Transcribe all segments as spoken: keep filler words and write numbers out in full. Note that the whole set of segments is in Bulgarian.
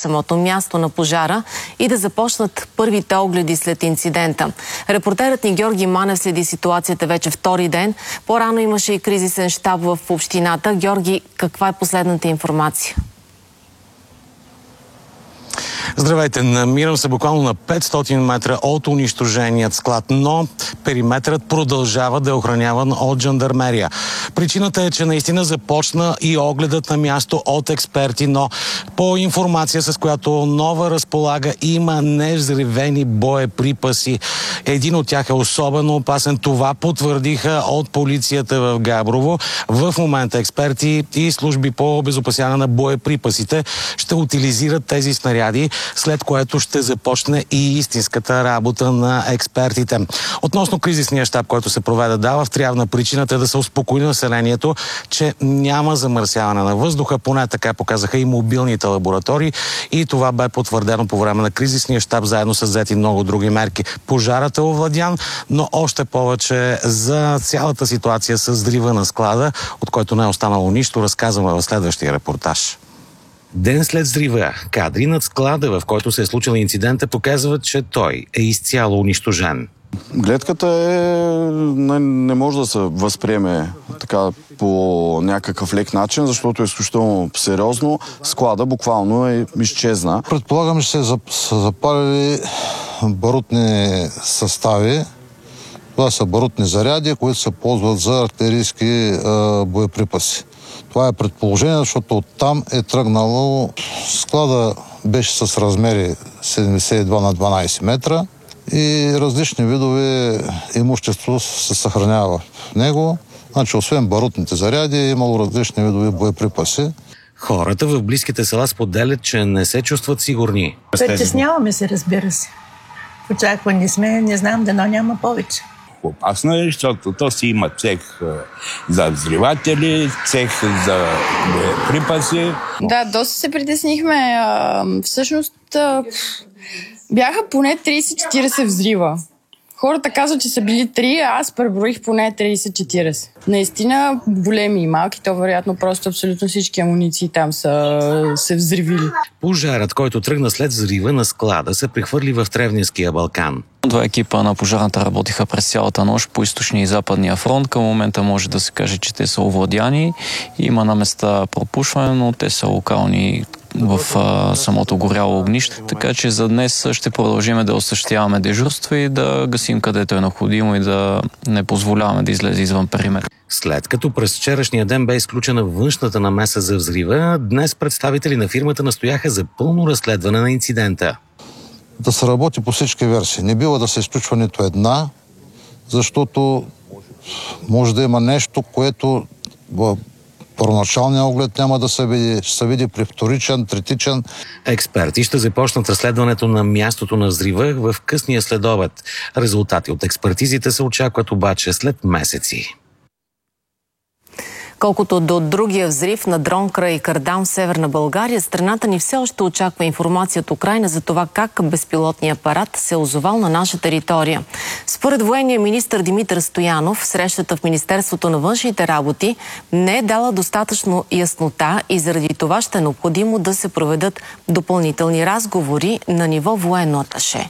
самото място на пожара и да започнат първите огледи след инцидента. Репортерът ни Георги Манев следи ситуацията вече втори ден. По-рано имаше и кризисен щаб в общината. Георги, каква е последната информация? Здравейте, намирам се буквално на петстотин метра от унищоженият склад, но периметрът продължава да е охраняван от жандармерия. Причината е, че наистина започна и огледът на място от експерти, но по информация, с която Нова разполага, има невзривени боеприпаси. Един от тях е особено опасен. Това потвърдиха от полицията в Габрово. В момента експерти и служби по обезопасяване на боеприпасите ще утилизират тези снаряди, след което ще започне и истинската работа на експертите. Относно кризисния щаб, който се проведе, дава в Трявна, причината е да се успокои населението, че няма замърсяване на въздуха, поне така показаха и мобилните лаборатории, и това бе потвърдено по време на кризисния щаб, заедно с взети много други мерки. Пожарът е овладян, но още повече за цялата ситуация с взрива на склада, от който не е останало нищо, разказваме в следващия репортаж. Ден след взрива, кадри над склада, в който се е случил инцидента, показват, че той е изцяло унищожен. Гледката е... Не, не може да се възприеме така по някакъв лек начин, защото е изключително сериозно. Склада буквално е изчезна. Предполагам, че се са запалили барутни състави. Това са барутни заряди, които се ползват за артилерийски е, боеприпаси. Това е предположение, защото оттам е тръгнало. Склада беше с размери седемдесет и два на дванадесет метра и различни видове имущество се съхранява в него. Значи, освен барутните заряди, е имало различни видове боеприпаси. Хората в близките села споделят, че не се чувстват сигурни. Притесняваме се, разбира се. Очаквани сме, не знам, дано няма повече. Опасно е, защото то си има цех за взриватели, цех за припаси. Да, доста се притеснихме. Всъщност бяха поне тридесет-четиридесет взрива. Хората казват, че са били три, а аз преброих поне тридесет-четиридесет. Наистина големи и малки, то вероятно просто абсолютно всички амуниции там са се взривили. Пожарът, който тръгна след взрива на склада, се прехвърли в Тревненския Балкан. Два екипа на пожарната работиха през цялата нощ по източния и западния фронт. Към момента може да се каже, че те са овладяни. Има на места пропушване, но те са локални в а, самото горяло огнище. Така че за днес ще продължим да осъществяваме дежурство и да гасим където е необходимо и да не позволяваме да излезе извън периметър. След като през вчерашния ден бе изключена външната намеса за взрива, днес представители на фирмата настояха за пълно разследване на инцидента. Да се работи по всички версии. Не бива да се изключва нито една, защото може да има нещо, което в първоначалния оглед няма да се види. Ще се види при вторичен, третичен. Експерти ще започнат разследването на мястото на взрива в късния следобед. Резултати от експертизите се очакват обаче след месеци. Колкото до другия взрив на дрон край Кардам в Северна България, страната ни все още очаква информация от Украйна за това как безпилотният апарат се е озовал на наша територия. Според военния министър Димитър Стоянов, срещата в Министерството на външните работи не е дала достатъчно яснота и заради това ще е необходимо да се проведат допълнителни разговори на ниво военно аташе.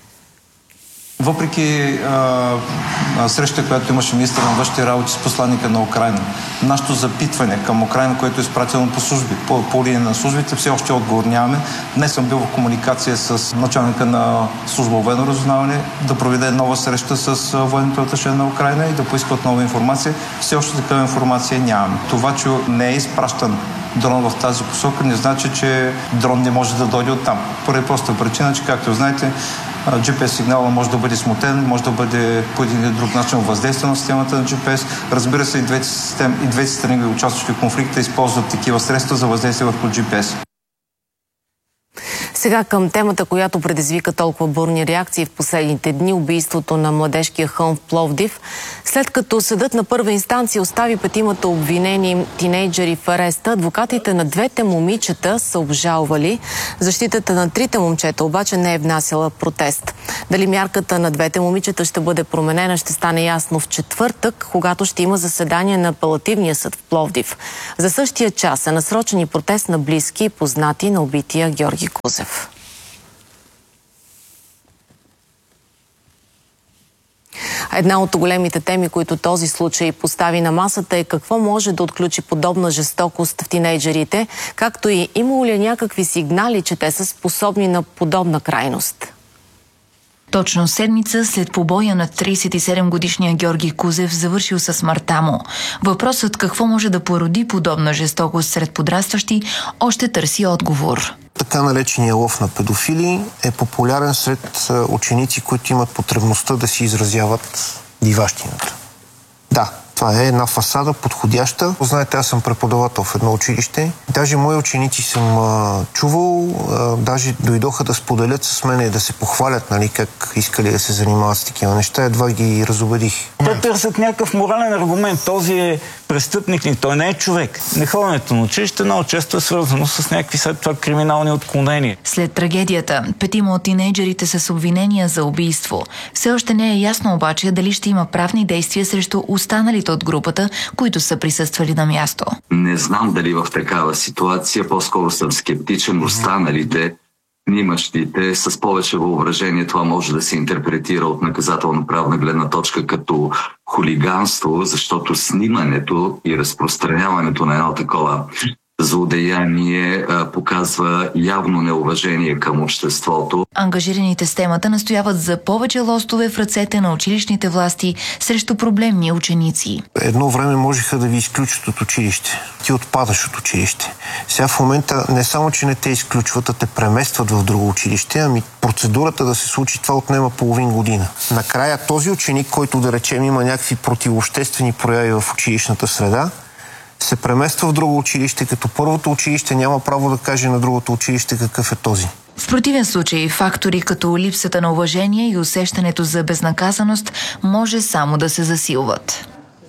Въпреки а, среща, която имаше министър на външните работи с посланника на Украйна, нашето запитване към Украйна, което е изпратено по служби, по, по линия на службите, все още отговор нямаме. Днес съм бил в комуникация с началника на служба военно разузнаване да проведе нова среща с военното аташе на Украйна и да поискат нова информация. Все още такава информация нямаме. Това, че не е изпращан дрон в тази посока, не значи, че дрон не може да дойде оттам. Поради проста причина, че, както знаете, джи пи ес сигнала може да бъде смутен, може да бъде по един или друг начин въздействие на системата на джи пи ес. Разбира се, и двете, систем, и двете страни, участващи в конфликта, използват такива средства за въздействие върху джи пи ес. Сега към темата, която предизвика толкова бурни реакции в последните дни, убийството на младежкия хълм в Пловдив. След като съдът на първа инстанция остави петимата обвинени тинейджери в ареста, адвокатите на двете момичета са обжалвали. Защитата на трите момчета обаче не е внасяла протест. Дали мярката на двете момичета ще бъде променена, ще стане ясно в четвъртък, когато ще има заседание на апелативния съд в Пловдив. За същия час е насрочен и протест на близки и познати на убития Георги Кузев. Една от големите теми, които този случай постави на масата, е какво може да отключи подобна жестокост в тинейджерите, както и имало ли някакви сигнали, че те са способни на подобна крайност. Точно седмица след побоя на тридесет и седем годишния Георги Кузев, завършил със смъртта му. Въпросът какво може да породи подобна жестокост сред подрастващи още търси отговор. Така наречения лов на педофили е популярен сред ученици, които имат потребността да си изразяват диващината. Да, това е една фасада, подходяща. Знаете, аз съм преподавател в едно училище. Даже мои ученици съм а, чувал, а, даже дойдоха да споделят с мен и да се похвалят, нали, как искали да се занимават с такива неща. Едва ги разубедих. Те търсят някакъв морален аргумент. Този е престъпник ли? Той не е човек. Неходенето на училище много често е свързано с някакви след това криминални отклонения. След трагедията, петима от тинейджерите с обвинения за убийство. Все още не е ясно обаче дали ще има правни действия срещу останалите от групата, които са присъствали на място. Не знам дали в такава ситуация, по-скоро съм скептичен. Останалите, снимащите, с повече въображение, това може да се интерпретира от наказателно-правна гледна точка като хулиганство, защото снимането и разпространяването на едно такова злодеяние а, показва явно неуважение към обществото. Ангажираните с темата настояват за повече лостове в ръцете на училищните власти срещу проблемни ученици. Едно време можеха да ви изключат от училище. Ти отпадаш от училище. Сега в момента не само, че не те изключват, а те преместват в друго училище, ами процедурата да се случи това отнема половин година. Накрая този ученик, който да речем има някакви противообществени прояви в училищната среда, се премества в друго училище, като първото училище няма право да каже на другото училище какъв е този. В противен случай фактори като липсата на уважение и усещането за безнаказаност може само да се засилват.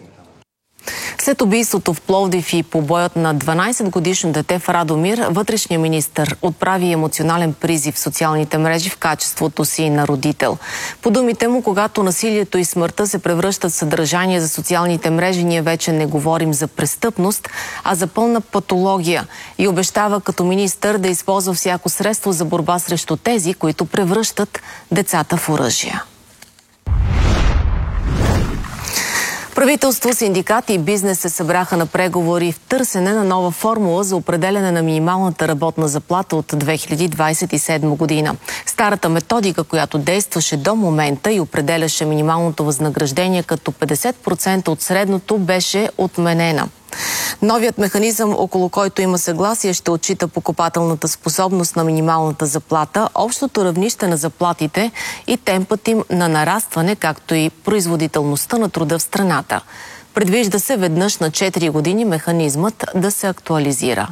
След убийството в Пловдив и побоят на дванадесетгодишно дете в Радомир, вътрешният министър отправи емоционален призив в социалните мрежи в качеството си на родител. По думите му, когато насилието и смъртта се превръщат в съдържание за социалните мрежи, ние вече не говорим за престъпност, а за пълна патология, и обещава като министър да използва всяко средство за борба срещу тези, които превръщат децата в оръжия. Правителство, синдикати и бизнес се събраха на преговори в търсене на нова формула за определяне на минималната работна заплата от две хиляди двадесет и седма година. Старата методика, която действаше до момента и определяше минималното възнаграждение като петдесет процента от средното, беше отменена. Новият механизъм, около който има съгласие, ще отчита покупателната способност на минималната заплата, общото равнище на заплатите и темпът им на нарастване, както и производителността на труда в страната. Предвижда се веднъж на четири години механизмът да се актуализира.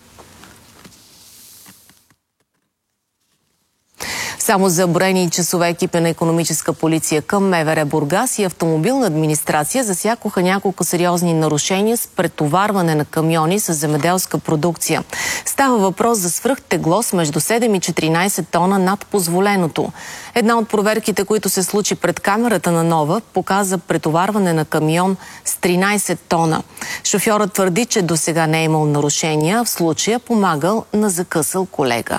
Само за броени часове екипи на икономическа полиция към МВР Бургас и автомобилна администрация засякоха няколко сериозни нарушения с претоварване на камиони с земеделска продукция. Става въпрос за свръхтегло с между седем и четиринадесет тона над позволеното. Една от проверките, които се случи пред камерата на Нова, показа претоварване на камион с тринадесет тона. Шофьорът твърди, че досега не е имал нарушения, а в случая помагал на закъсал колега.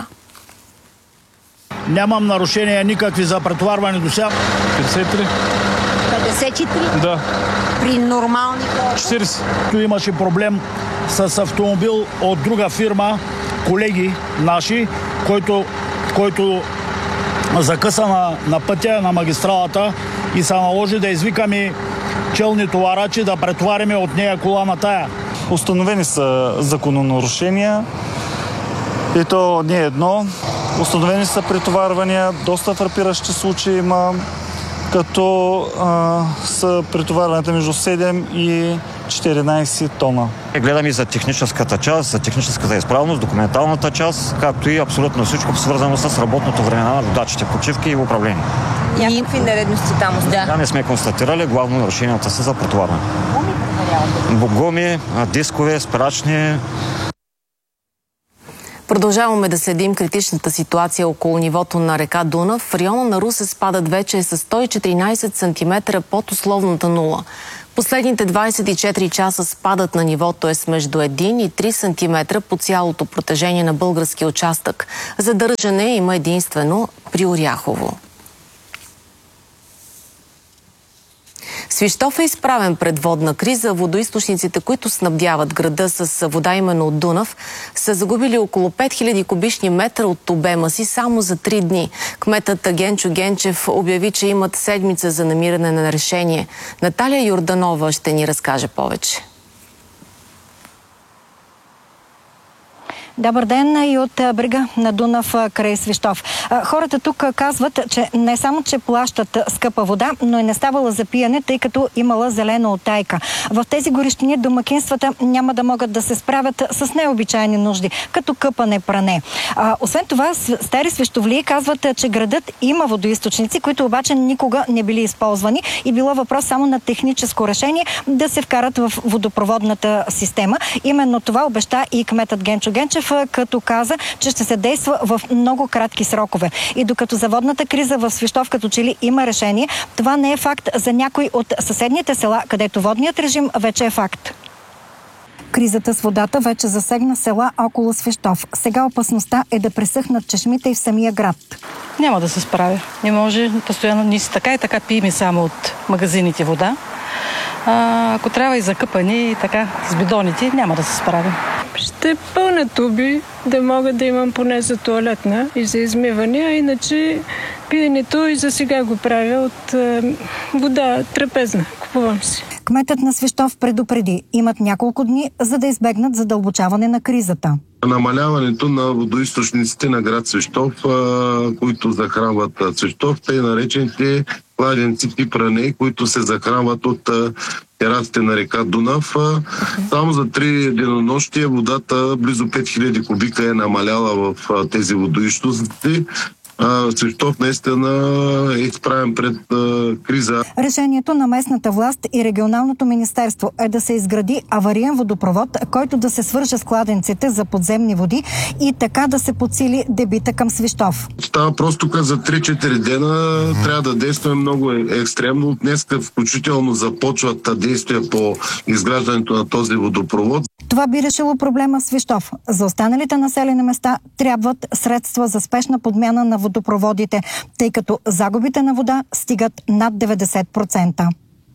Нямам нарушения никакви за претоварване до сега. петдесет и три. петдесет и три? Да. При нормални колко? четиридесет. Tu имаше проблем с автомобил от друга фирма, колеги наши, който, който закъса на, на пътя, на магистралата и се наложи да извикаме челни товарачи да претовариме от нея кола на тая. Установени са закононарушения и то не едно. Установени са претоварвания, доста фрапиращи случаи има, като а, са претоварването между седем и четиринадесет тона. Гледаме за техническата част, за техническата изправност, документалната част, както и абсолютно всичко свързано с работното време на водачите, почивки и управление. Някакви нередности там? Да. Да, не сме констатирали, главно нарушенията са за претоварване. Гуми, дискове, спирачни. Продължаваме да следим критичната ситуация около нивото на река Дунав. В района на Русе спадът вече е с сто и четиринадесет сантиметра под условната нула. Последните двадесет и четири часа спадът на нивото е с между един и три сантиметра по цялото протежение на българския участък. Задържане има единствено при Оряхово. Свищов е изправен пред водна криза. Водоизточниците, които снабдяват града с вода именно от Дунав, са загубили около пет хиляди кубични метра от обема си само за три дни. Кметът Генчо Генчев обяви, че имат седмица за намиране на решение. Наталия Йорданова ще ни разкаже повече. Добър ден и от брега на Дунав край Свищов. Хората тук казват, че не само, че плащат скъпа вода, но и не ставала за пиене, тъй като имала зелена оттайка. В тези горещини домакинствата няма да могат да се справят с необичайни нужди, като къпане, пране. А, освен това, стари свещовлии казват, че градът има водоизточници, които обаче никога не били използвани и било въпрос само на техническо решение да се вкарат в водопроводната система. Именно това обеща и кметът Генчо Генчев, като каза, че ще се действа в много кратки срокове. И докато за водната криза в Свищов като че ли има решение, това не е факт за някой от съседните села, където водният режим вече е факт. Кризата с водата вече засегна села около Свищов. Сега опасността е да пресъхнат чешмите и в самия град. Няма да се справя. Не може постоянно. Ние си така и така пием само от магазините вода. А, ако трябва и за къпане и така с бидоните, няма да се справим. Ще пълня туби, да мога да имам поне за туалетна и за измиване, а иначе пиенето и за сега го правя от е, вода трапезна. Купувам си. Кметът на Свищов предупреди. Имат няколко дни, за да избегнат задълбочаване на кризата. Намаляването на водоизточниците на град Свищов, които захранват Свищов, тъй наречените кладенци Пипране, които се захранват от терасите на река Дунав. Само за три денонощия водата, близо пет хиляди кубика е намаляла в тези водоизточници. Свищов наистина е изправен пред а, криза. Решението на местната власт и регионалното министерство е да се изгради авариен водопровод, който да се свърже с кладенците за подземни води и така да се подсили дебита към Свищов. Става просто тук за три-четири дена трябва да действаме много екстремно. Днес включително започват действия по изграждането на този водопровод. Това би решило проблема в Свищов. За останалите населени места трябват средства за спешна подмяна на водопроводите, тъй като загубите на вода стигат над деветдесет процента.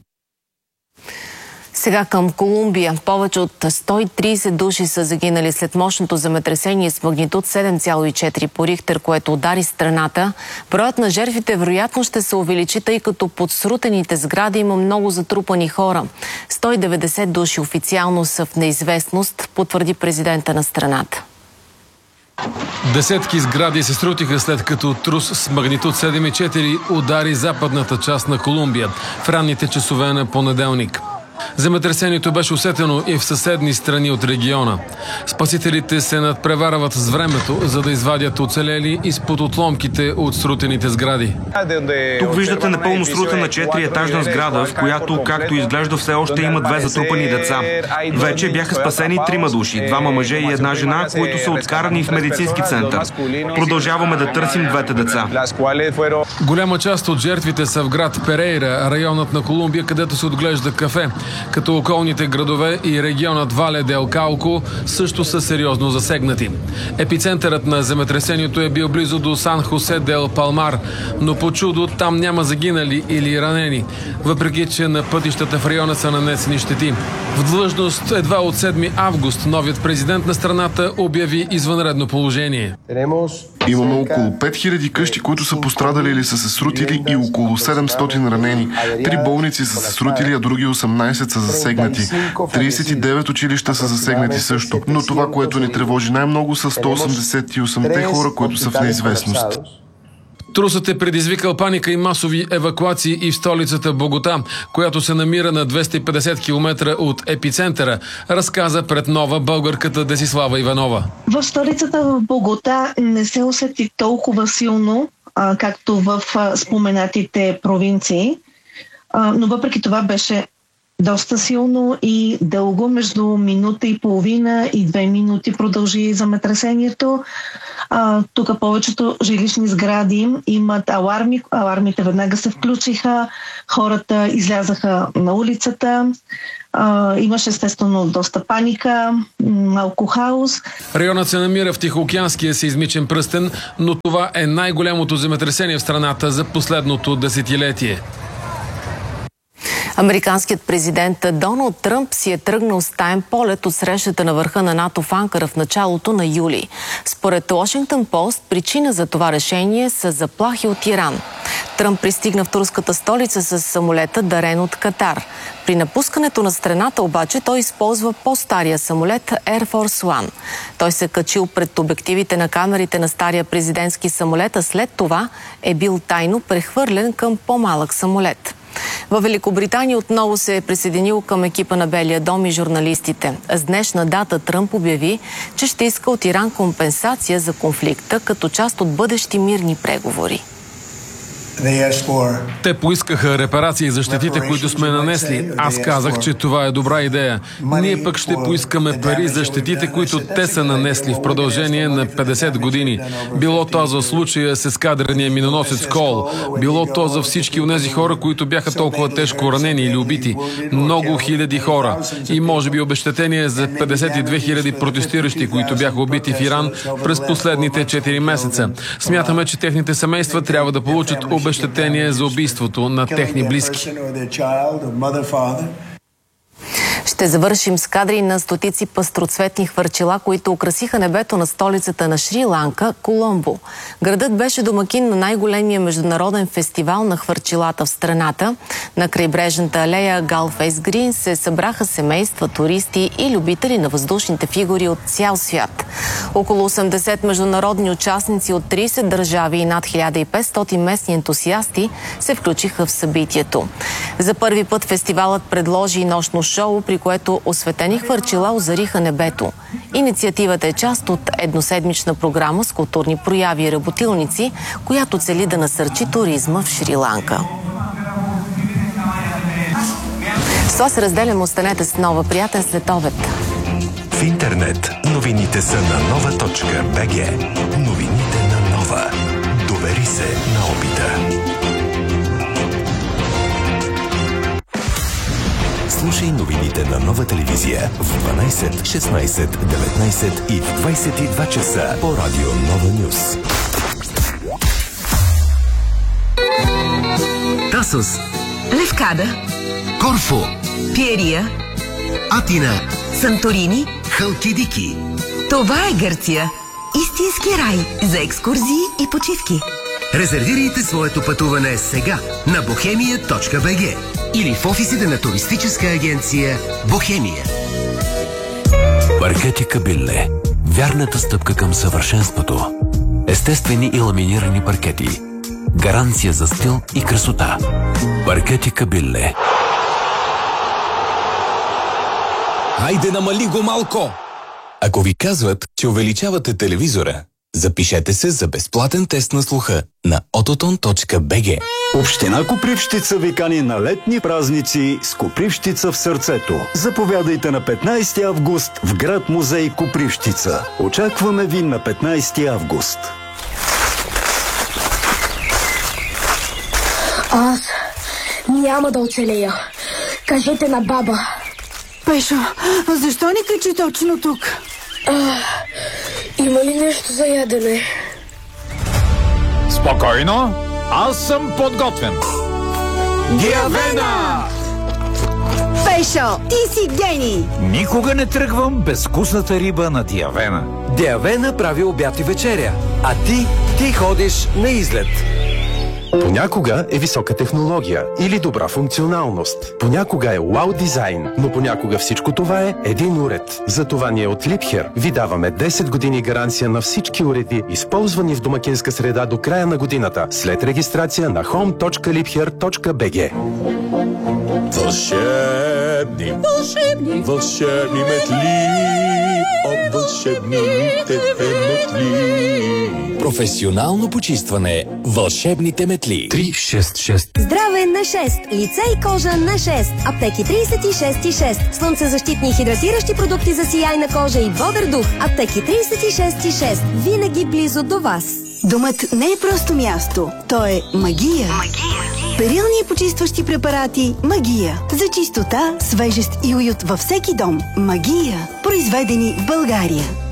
Сега към Колумбия. Повече от сто и тридесет души са загинали след мощното земетресение с магнитуд седем цяло и четири по Рихтер, което удари страната. Броят на жертвите вероятно ще се увеличи, тъй като под срутените сгради има много затрупани хора. сто и деветдесет души официално са в неизвестност, потвърди президента на страната. Десетки сгради се срутиха след като трус с магнитуд седем и четири удари западната част на Колумбия в ранните часове на понеделник. Земетресението беше усетено и в съседни страни от региона. Спасителите се надпреварват с времето, за да извадят оцелели изпод отломките от срутените сгради. Тук виждате напълно срутена четириетажна сграда, в която, както изглежда, все още има две затрупани деца. Вече бяха спасени трима души, двама мъже и една жена, които са откарани в медицински център. Продължаваме да търсим двете деца. Голяма част от жертвите са в град Перейра, районът на Колумбия, където се отглежда кафе, като околните градове и регионът Вале дел Кауко също са сериозно засегнати. Епицентърът на земетресението е бил близо до Сан Хосе дел Палмар, но по чудо там няма загинали или ранени, въпреки че на пътищата в района са нанесени щети. В длъжност едва от седми август новият президент на страната обяви извънредно положение. Имаме около пет хиляди къщи, които са пострадали или са се срутили, и около седемстотин ранени. Три болници са се срутили, а други осемнадесет са засегнати. тридесет и девет училища са засегнати също. Но това, което ни тревожи най-много, са сто осемдесет и осемте хора, които са в неизвестност. Трусът е предизвикал паника и масови евакуации и в столицата Богота, която се намира на двеста и петдесет километра от епицентъра, разказа пред Нова българката Десислава Иванова. В столицата в Богота не се усети толкова силно, а, както в а, споменатите провинции, а, но въпреки това беше доста силно и дълго, между минута и половина и две минути продължи земетресението. А, тук повечето жилищни сгради имат аларми. Алармите веднага се включиха, хората излязаха на улицата. А, имаше естествено доста паника, малко хаос. Районът се намира в Тихоокеанския сеизмичен пръстен, но това е най-голямото земетресение в страната за последното десетилетие. Американският президент Доналд Тръмп си е тръгнал с таен полет от срещата на върха на НАТО в Анкара в началото на юли. Според Washington Post, причина за това решение са заплахи от Иран. Тръмп пристигна в турската столица с самолета, дарен от Катар. При напускането на страната обаче той използва по-стария самолет Air Force One. Той се качил пред обективите на камерите на стария президентски самолет, а след това е бил тайно прехвърлен към по-малък самолет. Във Великобритания отново се е присъединил към екипа на Белия дом и журналистите. С днешна дата Тръмп обяви, че ще иска от Иран компенсация за конфликта като част от бъдещи мирни преговори. Те поискаха репарации за щетите, които сме нанесли. Аз казах, че това е добра идея. Ние пък ще поискаме пари за щетите, които те са нанесли в продължение на петдесет години. Било то за случая с ескадрения миноносец Кол, било то за всички онези хора, които бяха толкова тежко ранени или убити. Много хиляди хора. И може би обезщетение за петдесет и две хиляди протестиращи, които бяха убити в Иран през последните четири месеца. Смятаме, че техните семейства трябва да получат обезщетение за убийството на техни близки. Ще завършим с кадри на стотици пъстроцветни хвърчила, които украсиха небето на столицата на Шри-Ланка, Коломбо. Градът беше домакин на най-големия международен фестивал на хвърчилата в страната. На крайбрежната алея Галфейс Грин се събраха семейства, туристи и любители на въздушните фигури от цял свят. Около осемдесет международни участници от тридесет държави и над хиляда и петстотин местни ентусиасти се включиха в събитието. За първи път фестивалът предложи нощно шоу, при което осветени хвърчила озариха небето. Инициативата е част от едноседмична програма с културни прояви и работилници, която цели да насърчи туризма в Шри-Ланка. С това се разделям. Останете с нова. Приятен следобед. В интернет новините са на нова точка бг. Новините на Нова. Довери се на опита. Слушай новините на Нова телевизия в дванайсет, шестнайсет, деветнайсет и в двайсет и два часа по радио Нова Нюс. Тасос, Левкада, Корфу, Пиерия, Атина, Санторини. Халкидики. Това е Гърция. Истински рай за екскурзии и почивки. Резервирайте своето пътуване сега на бохемия точка бг или в офисите на туристическа агенция Бохемия. Паркети Кабилле. Вярната стъпка към съвършенството. Естествени и ламинирани паркети. Гаранция за стил и красота. Паркети Кабилле. Хайде, намали го малко! Ако ви казват, че увеличавате телевизора, запишете се за безплатен тест на слуха на ототон точка бг. Община Копривщица ви кани на летни празници с Копривщица в сърцето. Заповядайте на петнайсети август в град музей Копривщица. Очакваме ви на петнайсети август. Аз няма да оцелея. Кажете на баба. Пешо, защо ни качи точно тук? А, има ли нещо за ядене? Спокойно, аз съм подготвен. Диавена! Пешо, ти си гений! Никога не тръгвам без вкусната риба на Диавена. Диавена прави обяд и вечеря, а ти, ти ходиш на излет. Понякога е висока технология или добра функционалност. Понякога е вау дизайн, но понякога всичко това е един уред. Затова ние от Liebherr ви даваме десет години гаранция на всички уреди, използвани в домакинска среда до края на годината, след регистрация на home точка liebherr точка bg. Вълшебни, вълшебни, вълшебни метли, от вълшебните метли. Професионално почистване. Вълшебните метли. три шест шест. Здраве на шест. Лице и кожа на шест. Аптеки тридесет и шест и шест. Слънцезащитни и хидратиращи продукти за сияйна кожа и бодър дух. Аптеки тридесет и шест и шест. Винаги близо до вас. Домът не е просто място. То е магия. Магия. Перилни и почистващи препарати Магия. За чистота, свежест и уют във всеки дом. Магия. Произведени в България.